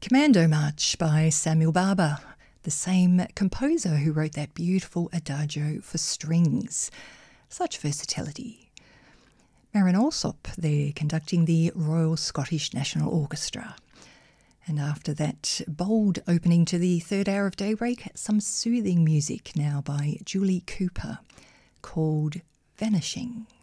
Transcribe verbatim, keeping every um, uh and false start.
Commando March by Samuel Barber, the same composer who wrote that beautiful adagio for strings. Such versatility. Marin Alsop there conducting the Royal Scottish National Orchestra. And after that bold opening to the third hour of Daybreak, some soothing music now by Julie Cooper called Vanishing.